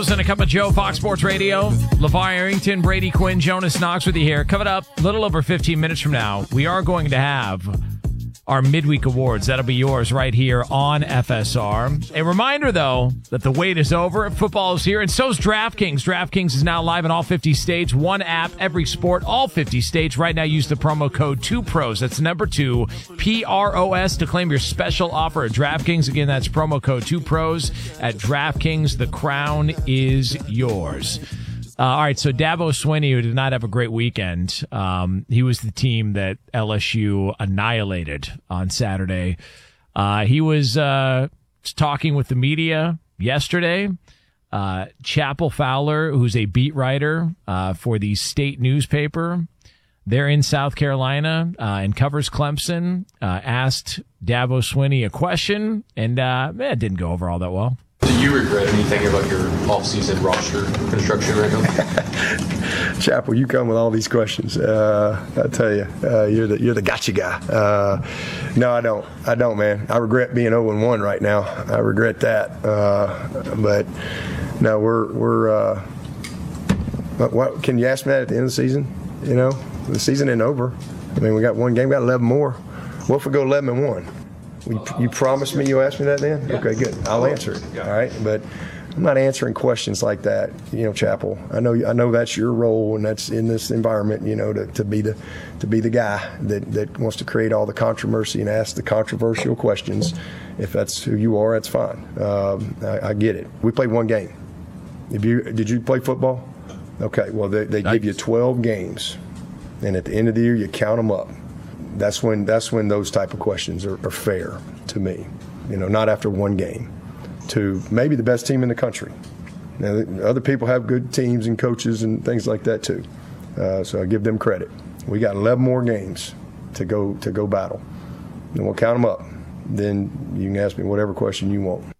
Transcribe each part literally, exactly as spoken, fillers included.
And a cup of Joe, Fox Sports Radio. LeVar Arrington, Brady Quinn, Jonas Knox with you here. Coming up a little over fifteen minutes from now, we are going to have our midweek awards. That'll be yours right here on F S R. A reminder, though, that the wait is over. Football is here, and so's DraftKings. DraftKings is now live in all fifty states. One app, every sport, all fifty states. Right now, use the promo code two pros. That's number two, P R O S, to claim your special offer at DraftKings. Again, that's promo code two pros at DraftKings. The crown is yours. Uh, all right, so Dabo Swinney, who did not have a great weekend, um, he was the team that L S U annihilated on Saturday. Uh, he was uh, talking with the media yesterday. Uh, Chappell Fowler, who's a beat writer uh, for the state newspaper, they're in South Carolina uh, and covers Clemson, uh, asked Dabo Swinney a question, and uh, eh, it didn't go over all that well. Do you regret anything about your off-season roster construction right now? Chappell, you come with all these questions. Uh, I tell you, uh, you're the you're the gotcha guy. Uh, no, I don't. I don't, man. I regret being oh and one right now. I regret that. Uh, but no, we're we're. Uh, what, what, can you ask me that at the end of the season? You know, the season ain't over. I mean, we got one game, we got eleven more. What if we go eleven and one? You, you promised me you'll ask me that then? Yeah. Okay, good. I'll answer it. All right, but I'm not answering questions like that, you know, Chappell. I know I know that's your role, and that's in this environment, you know, to, to be the to be the guy that, that wants to create all the controversy and ask the controversial questions. If that's who you are, that's fine. Um, I, I get it. We played one game. If you did you play football? Okay. Well, they, they give you twelve games, and at the end of the year, you count them up. That's when that's when those type of questions are, are fair to me. You know, not after one game. To maybe the best team in the country. Now, other people have good teams and coaches and things like that too. Uh, so I give them credit. We got eleven more games to go to go battle, and we'll count them up. Then you can ask me whatever question you want.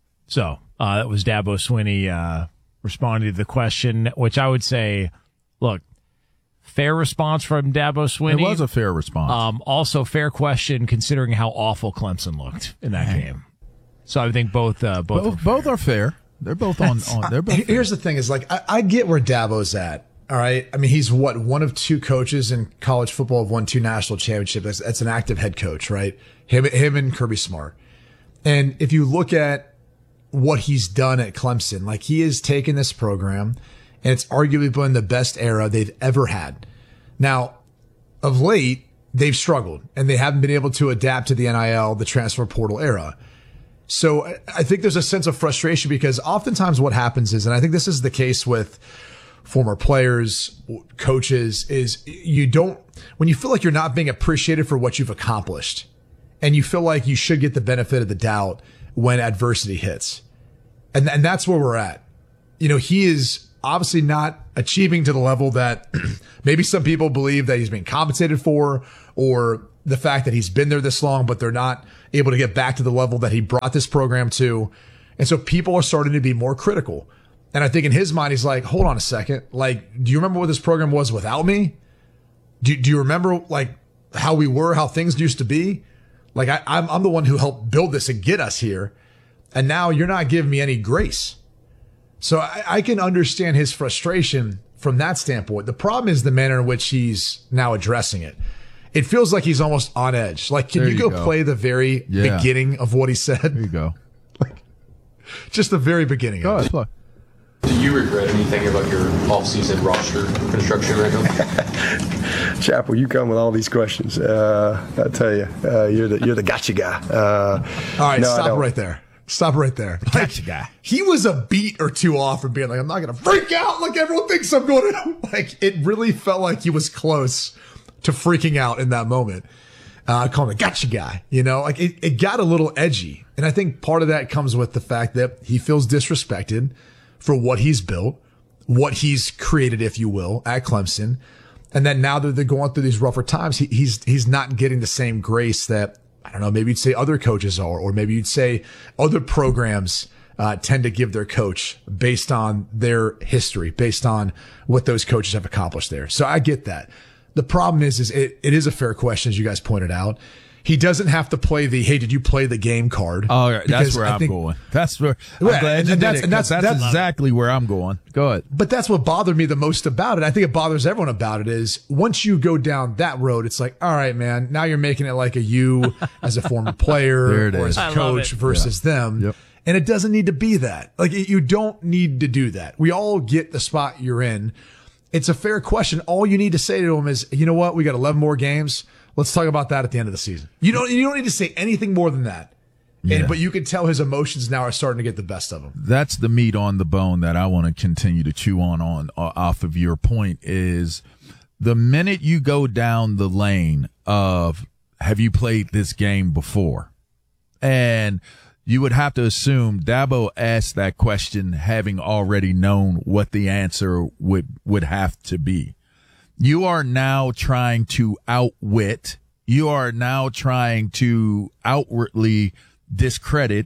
So uh, that was Dabo Swinney uh, responding to the question, which I would say, look. Fair response from Dabo Swinney. It was a fair response. Um, also, fair question considering how awful Clemson looked in that Dang. game. So I think both uh, both both, both are fair. They're both on. on they're both. Here's fair. the thing: is like I, I get where Dabo's at. All right, I mean he's what one of two coaches in college football have won two national championships. That's, that's an active head coach, right? Him, him and Kirby Smart. And if you look at what he's done at Clemson, like he has taken this program. And it's arguably been the best era they've ever had. Now, of late, they've struggled and they haven't been able to adapt to the N I L, the transfer portal era. So I think there's a sense of frustration because oftentimes what happens is, and I think this is the case with former players, coaches, is you don't, when you feel like you're not being appreciated for what you've accomplished and you feel like you should get the benefit of the doubt when adversity hits. And, and that's where we're at. You know, he is obviously not achieving to the level that maybe some people believe that he's being compensated for, or the fact that he's been there this long, but they're not able to get back to the level that he brought this program to. And so people are starting to be more critical. And I think in his mind, he's like, hold on a second. Like, do you remember what this program was without me? Do, do you remember like how we were, how things used to be? Like I, I'm, I'm the one who helped build this and get us here. And now you're not giving me any grace. So I, I can understand his frustration from that standpoint. The problem is the manner in which he's now addressing it. It feels like he's almost on edge. Like, can you, you go, go play the very yeah. beginning of what he said? There you go. Like, just the very beginning go of ahead, it. Play. Do you regret anything about your off-season roster construction right now? Chappell, you come with all these questions. Uh, I tell you, uh, you're the you're the gotcha guy. Uh, all right, no, stop right there. Stop right there. Like, gotcha guy. He was a beat or two off from being like, I'm not going to freak out like everyone thinks I'm going to. Like, it really felt like he was close to freaking out in that moment. Uh, I call him a gotcha guy. You know, like it, it got a little edgy. And I think part of that comes with the fact that he feels disrespected for what he's built, what he's created, if you will, at Clemson. And then now that they're going through these rougher times, he, he's, he's not getting the same grace that, I don't know, maybe you'd say other coaches are, or maybe you'd say other programs uh, tend to give their coach based on their history, based on what those coaches have accomplished there. So I get that. The problem is, is it, it is a fair question, as you guys pointed out. He doesn't have to play the, hey, did you play the game card? Oh, that's Because where I I'm think- going. That's where I'm Yeah, glad and you did that's- it, and 'cause that's- that's that's- exactly where I'm going. Go ahead. But that's what bothered me the most about it. I think it bothers everyone about it is once you go down that road, it's like, all right, man, now you're making it like a you as a former player There it or is. as I a love coach it. versus them. Yep. And it doesn't need to be that. Like you don't need to do that. We all get the spot you're in. It's a fair question. All you need to say to them is, you know what? We got eleven more games. Let's talk about that at the end of the season. You don't, you don't need to say anything more than that. Yeah. And, but you can tell his emotions now are starting to get the best of him. That's the meat on the bone that I want to continue to chew on, on uh, off of your point is the minute you go down the lane of, have you played this game before? And you would have to assume Dabo asked that question having already known what the answer would, would have to be. You are now trying to outwit. You are now trying to outwardly discredit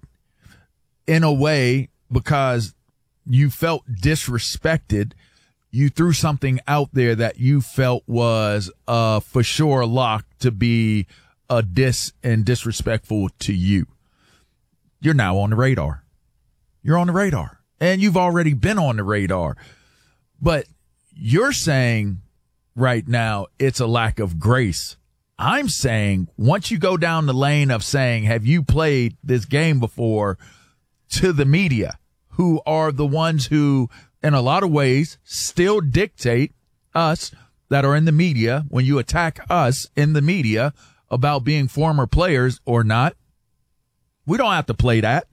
in a way because you felt disrespected. You threw something out there that you felt was uh, for sure lock to be a dis and disrespectful to you. You're now on the radar. You're on the radar. And you've already been on the radar. But you're saying right now it's a lack of grace. I'm saying once you go down the lane of saying, have you played this game before, to the media, who are the ones who, in a lot of ways, still dictate us that are in the media, when you attack us in the media about being former players or not, we don't have to play that.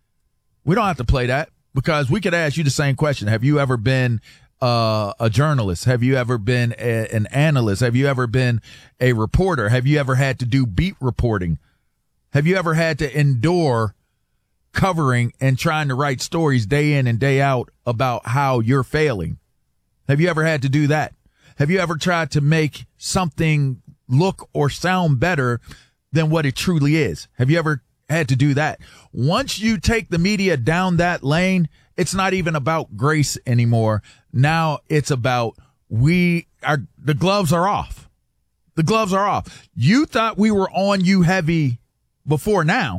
We don't have to play that because we could ask you the same question. Have you ever been Uh, a journalist? Have you ever been a, an analyst? Have you ever been a reporter? Have you ever had to do beat reporting? Have you ever had to endure covering and trying to write stories day in and day out about how you're failing? Have you ever had to do that? Have you ever tried to make something look or sound better than what it truly is? Have you ever had to do that? Once you take the media down that lane, it's not even about grace anymore. Now it's about we are, the gloves are off. The gloves are off. You thought we were on you heavy before now.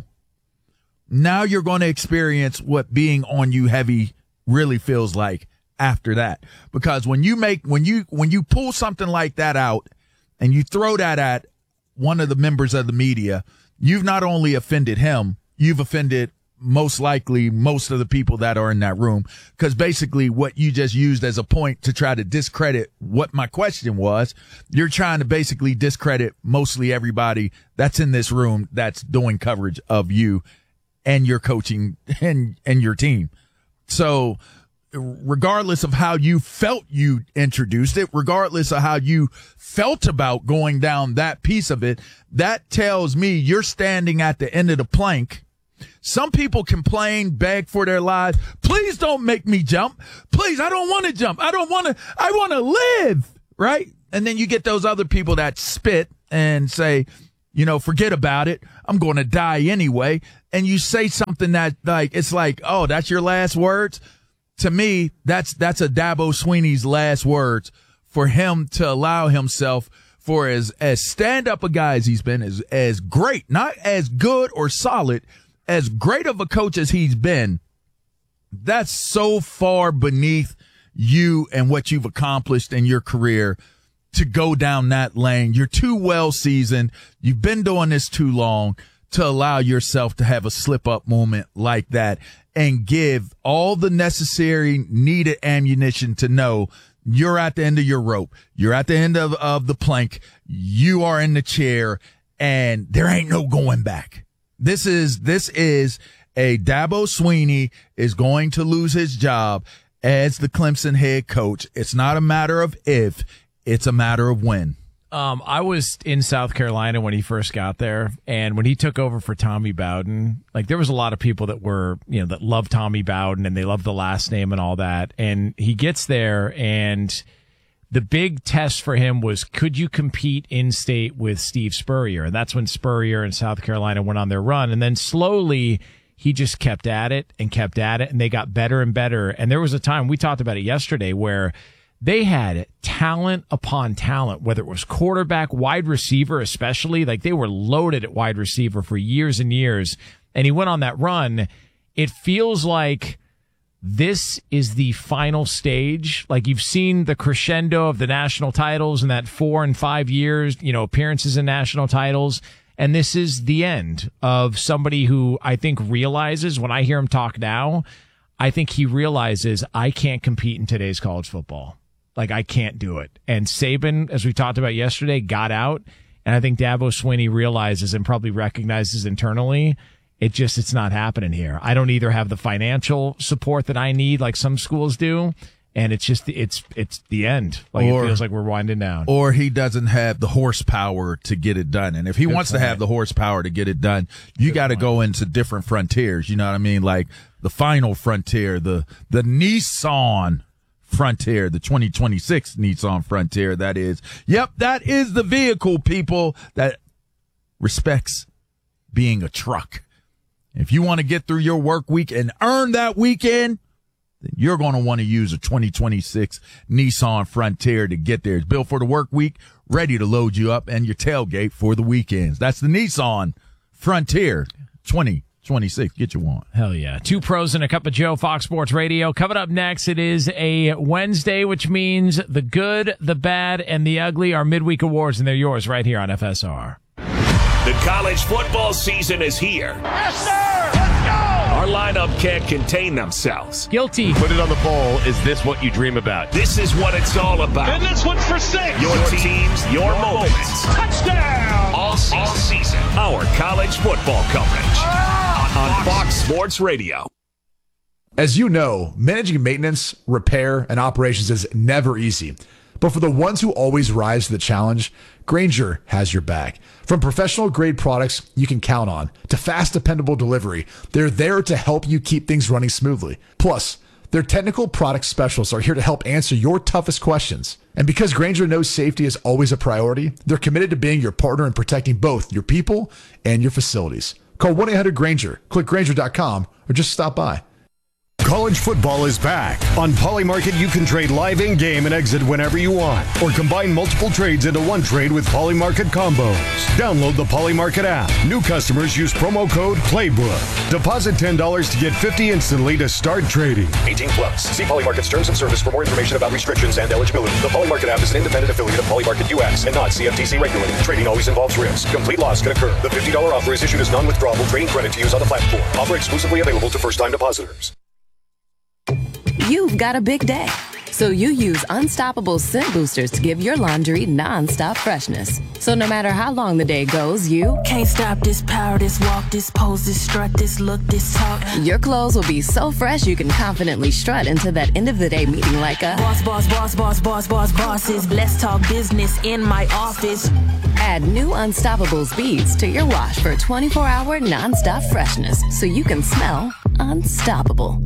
Now you're going to experience what being on you heavy really feels like after that. Because when you make, when you, when you pull something like that out and you throw that at one of the members of the media, you've not only offended him, you've offended most likely most of the people that are in that room, because basically what you just used as a point to try to discredit what my question was, you're trying to basically discredit mostly everybody that's in this room that's doing coverage of you and your coaching and, and your team. So regardless of how you felt you introduced it, regardless of how you felt about going down that piece of it, that tells me you're standing at the end of the plank. Some people complain, beg for their lives. Please don't make me jump. Please, I don't want to jump. I don't want to, I want to live, right? And then you get those other people that spit and say, you know, forget about it. I'm going to die anyway. And you say something that like, it's like, oh, that's your last words. To me, that's, that's a Dabo Swinney's last words for him to allow himself for as, as stand up a guy as he's been, as, as great, not as good or solid, as great of a coach as he's been. That's so far beneath you and what you've accomplished in your career to go down that lane. You're too well seasoned. You've been doing this too long to allow yourself to have a slip up moment like that and give all the necessary needed ammunition to know you're at the end of your rope. You're at the end of, of the plank. You are in the chair and there ain't no going back. This is, this is a Dabo Swinney is going to lose his job as the Clemson head coach. It's not a matter of if, it's a matter of when. Um, I was in South Carolina when he first got there, and when he took over for Tommy Bowden, like there was a lot of people that were, you know, that loved Tommy Bowden and they loved the last name and all that. And he gets there, and the big test for him was, could you compete in state with Steve Spurrier? And that's when Spurrier and South Carolina went on their run. And then slowly he just kept at it and kept at it, and they got better and better. And there was a time, we talked about it yesterday, where they had talent upon talent, whether it was quarterback, wide receiver, especially. Like, they were loaded at wide receiver for years and years. And he went on that run. It feels like this is the final stage. Like, you've seen the crescendo of the national titles in that four and five years, you know, appearances in national titles. And this is the end of somebody who I think realizes, when I hear him talk now, I think he realizes I can't compete in today's college football. Like, I can't do it. And Saban, as we talked about yesterday, got out. And I think Dabo Swinney realizes and probably recognizes internally, it just, it's not happening here. I don't either have the financial support that I need like some schools do. And it's just, it's, it's the end. Like, or, it feels like we're winding down. Or he doesn't have the horsepower to get it done. And if he Good wants point. to have the horsepower to get it done, you got to go into different frontiers. You know what I mean? Like the final frontier, the, the Nissan Frontier, the twenty twenty-six Nissan Frontier, that is. Yep, that is the vehicle, people, that respects being a truck. If you want to get through your work week and earn that weekend, then you're going to want to use a twenty twenty-six Nissan Frontier to get there. It's built for the work week, ready to load you up and your tailgate for the weekends. That's the Nissan Frontier twenty twenty-six. Get your one. Hell yeah. Two pros and a cup of Joe, Fox Sports Radio. Coming up next, it is a Wednesday, which means the good, the bad, and the ugly are midweek awards, and they're yours right here on F S R. The college football season is here. Yes, sir! Let's go! Our lineup can't contain themselves. Guilty. Put it on the poll. Is this what you dream about? This is what it's all about. And this one's for six. Your teams, your, your moments. Touchdown! All season. All season. Our college football coverage oh, on Fox Sports Radio. As you know, managing maintenance, repair, and operations is never easy. But for the ones who always rise to the challenge, Grainger has your back. From professional-grade products you can count on to fast, dependable delivery, they're there to help you keep things running smoothly. Plus, their technical product specialists are here to help answer your toughest questions. And because Grainger knows safety is always a priority, they're committed to being your partner in protecting both your people and your facilities. Call one eight hundred Grainger, click Grainger dot com, or just stop by. College football is back. On Polymarket, you can trade live in-game and exit whenever you want, or combine multiple trades into one trade with Polymarket combos. Download the Polymarket app. New customers use promo code PLAYBOOK. Deposit ten dollars to get fifty dollars instantly to start trading. eighteen plus. See Polymarket's terms of service for more information about restrictions and eligibility. The Polymarket app is an independent affiliate of Polymarket U S and not C F T C regulated. Trading always involves risk. Complete loss can occur. The fifty dollars offer is issued as non-withdrawable trading credit to use on the platform. Offer exclusively available to first-time depositors. You've got a big day, so you use Unstoppable Scent Boosters to give your laundry non-stop freshness. So no matter how long the day goes, you can't stop this power, this walk, this pose, this strut, this look, this talk. Your clothes will be so fresh you can confidently strut into that end of the day meeting like a boss, boss, boss, boss, boss, boss, bosses. Let's talk business in my office. Add new Unstoppable beads to your wash for twenty-four hour non-stop freshness so you can smell unstoppable.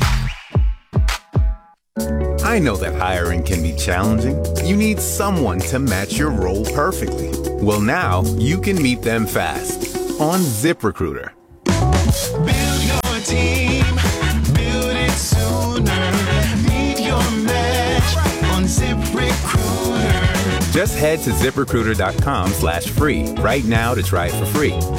I know that hiring can be challenging. You need someone to match your role perfectly. Well, now you can meet them fast on ZipRecruiter. Build your team, build it sooner. Meet your match on ZipRecruiter. Just head to ZipRecruiter.com slash free right now to try it for free.